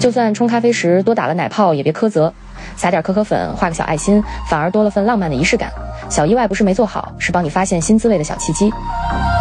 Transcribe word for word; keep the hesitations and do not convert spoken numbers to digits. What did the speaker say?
就算冲咖啡时多打了奶泡，也别苛责，撒点可可粉，画个小爱心，反而多了份浪漫的仪式感。小意外不是没做好，是帮你发现新滋味的小契机。